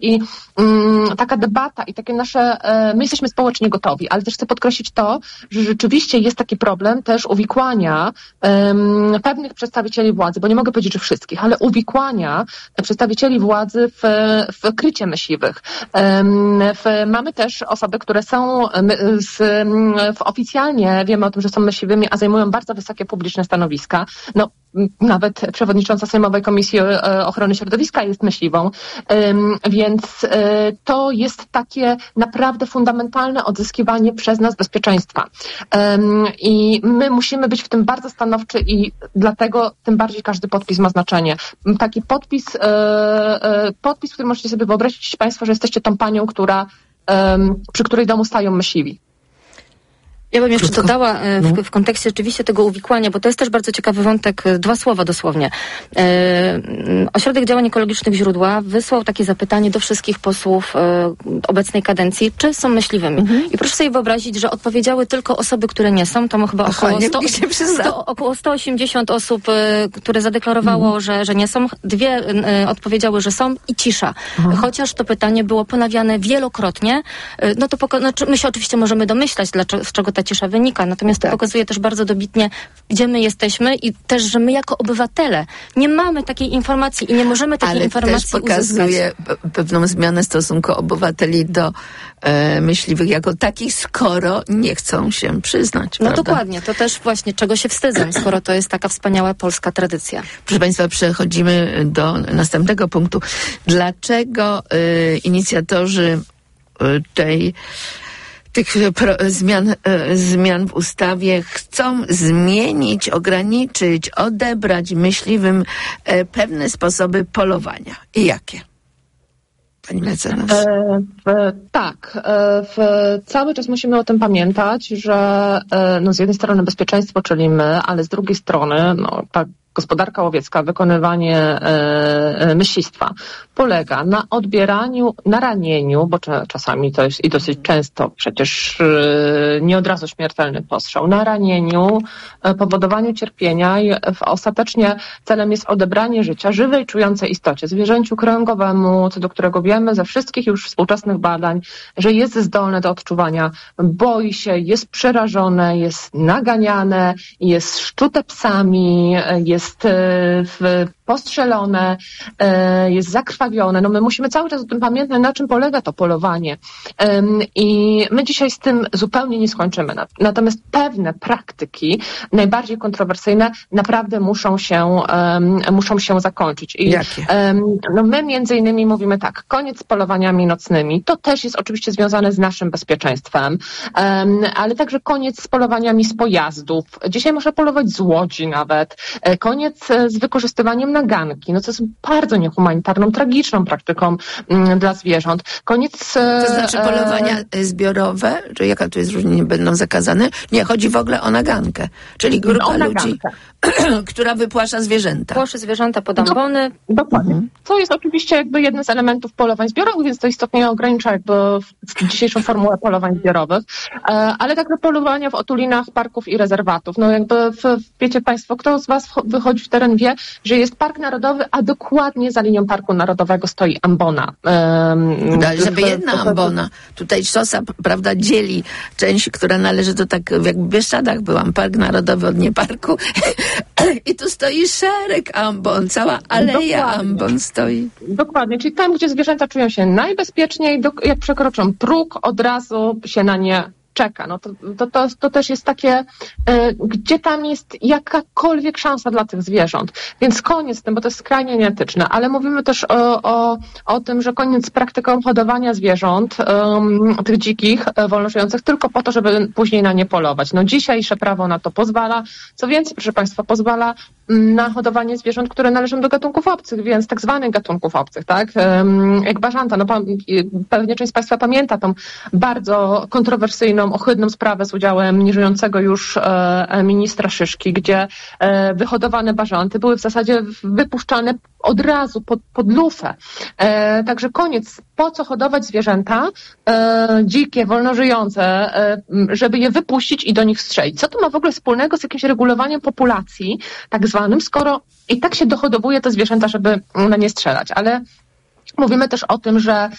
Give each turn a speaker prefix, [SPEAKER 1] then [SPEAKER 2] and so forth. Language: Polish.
[SPEAKER 1] I taka debata i takie nasze, my jesteśmy społecznie gotowi, ale też chcę podkreślić to, że rzeczywiście jest taki problem też uwikłania pewnych przedstawicieli władzy, bo nie mogę powiedzieć, że wszystkich, ale uwikłania przedstawicieli władzy w krycie myśliwych. Mamy też osoby, które są oficjalnie wiemy o tym, że są myśliwymi, a zajmują bardzo wysokie publiczne stanowiska. No, nawet przewodnicząca Sejmowej Komisji Ochrony Środowiska jest myśliwą, więc to jest takie naprawdę fundamentalne odzyskiwanie przez nas bezpieczeństwa. I my musimy być w tym bardzo stanowczy i dlatego tym bardziej każdy podpis ma znaczenie. Taki podpis, który możecie sobie wyobrazić Państwo, że jesteście tą panią, przy której domu stają myśliwi.
[SPEAKER 2] Ja bym jeszcze dodała w kontekście rzeczywiście tego uwikłania, bo to jest też bardzo ciekawy wątek, 2 słowa dosłownie. Ośrodek Działań Ekologicznych Źródła wysłał takie zapytanie do wszystkich posłów obecnej kadencji, czy są myśliwymi. I proszę sobie wyobrazić, że odpowiedziały tylko osoby, które nie są. To chyba około 180 osób, które zadeklarowało, że nie są. 2 odpowiedziały, że są i cisza. Chociaż to pytanie było ponawiane wielokrotnie, no to my się oczywiście możemy domyślać, z czego ta cisza wynika. Natomiast to pokazuje też bardzo dobitnie, gdzie my jesteśmy i też, że my jako obywatele nie mamy takiej informacji i nie możemy takiej informacji uzyskać.
[SPEAKER 3] Ale też pokazuje pewną zmianę stosunku obywateli do myśliwych jako takich, skoro nie chcą się przyznać.
[SPEAKER 2] No
[SPEAKER 3] prawda?
[SPEAKER 2] Dokładnie. To też właśnie czego się wstydzą, skoro to jest taka wspaniała polska tradycja.
[SPEAKER 3] Proszę Państwa, przechodzimy do następnego punktu. Dlaczego inicjatorzy tych zmian w ustawie chcą zmienić, ograniczyć, odebrać myśliwym pewne sposoby polowania? I jakie? Pani mecenas.
[SPEAKER 1] Cały czas musimy o tym pamiętać, że z jednej strony bezpieczeństwo, czyli my, ale z drugiej strony tak gospodarka łowiecka, wykonywanie myślistwa polega na odbieraniu, na ranieniu, bo czasami to jest i dosyć często przecież nie od razu śmiertelny postrzał, na ranieniu, powodowaniu cierpienia i ostatecznie celem jest odebranie życia żywej, czującej istocie, zwierzęciu kręgowemu, co do którego wiemy ze wszystkich już współczesnych badań, że jest zdolne do odczuwania, boi się, jest przerażone, jest naganiane, jest szczute psami, jest postrzelone, jest zakrwawione. My musimy cały czas o tym pamiętać, na czym polega to polowanie. I my dzisiaj z tym zupełnie nie skończymy. Natomiast pewne praktyki, najbardziej kontrowersyjne, naprawdę muszą się zakończyć. I
[SPEAKER 3] jakie?
[SPEAKER 1] My między innymi mówimy tak, koniec z polowaniami nocnymi. To też jest oczywiście związane z naszym bezpieczeństwem, ale także koniec z polowaniami z pojazdów. Dzisiaj można polować z łodzi nawet. Koniec z wykorzystywaniem naganki, co jest bardzo niehumanitarną, tragiczną praktyką dla zwierząt. Koniec...
[SPEAKER 3] To znaczy polowania zbiorowe, czy jaka tu jest różnica, nie będą zakazane? Nie, chodzi w ogóle o nagankę, czyli grupa ludzi, która wypłasza zwierzęta.
[SPEAKER 2] Płoszy zwierzęta pod ambony.
[SPEAKER 1] Dokładnie. To jest oczywiście jednym z elementów polowań zbiorowych, więc to istotnie ogranicza dzisiejszą formułę polowań zbiorowych, ale także polowania w otulinach parków i rezerwatów. Wiecie Państwo, kto z Was wychodzi w teren, wie, że jest park narodowy, a dokładnie za linią parku narodowego stoi ambona.
[SPEAKER 3] Żeby jedna ambona. Tutaj szosa, prawda, dzieli część, która należy do tak, jakby w Bieszczadach byłam, park narodowy od nieparku i tu stoi szereg ambon, cała aleja ambon stoi.
[SPEAKER 1] Dokładnie, czyli tam, gdzie zwierzęta czują się najbezpieczniej, jak przekroczą próg, od razu się na nie czeka. To też jest takie, gdzie tam jest jakakolwiek szansa dla tych zwierząt. Więc koniec z tym, bo to jest skrajnie nieetyczne, ale mówimy też o tym, że koniec z praktyką hodowania zwierząt, tych dzikich, wolnożyjących, tylko po to, żeby później na nie polować. Dzisiejsze prawo na to pozwala. Co więcej, proszę Państwa, pozwala na hodowanie zwierząt, które należą do gatunków obcych, więc tak zwanych gatunków obcych, tak? Jak bażanta. Pewnie część z Państwa pamięta tą bardzo kontrowersyjną, ohydną sprawę z udziałem nieżyjącego już ministra Szyszki, gdzie wyhodowane bażanty były w zasadzie wypuszczane od razu pod lufę. Także koniec. Po co hodować zwierzęta dzikie, wolnożyjące, żeby je wypuścić i do nich strzelić? Co to ma w ogóle wspólnego z jakimś regulowaniem populacji, tak zwanym, skoro i tak się dohodowuje te zwierzęta, żeby na nie strzelać? Ale Mówimy też o tym, że